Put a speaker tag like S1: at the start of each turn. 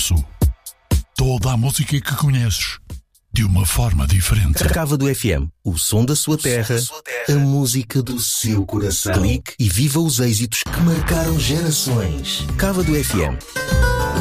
S1: Expresso. Toda a música que conheces, de uma forma diferente.
S2: Cávado FM, o som da sua terra, a música do seu coração. Clique e viva os êxitos que marcaram gerações. Cávado FM.